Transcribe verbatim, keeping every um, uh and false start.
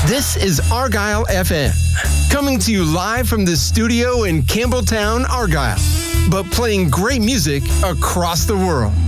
This is Argyle F M, coming to you live from the studio in Campbelltown, Argyle, but playing great music across the world.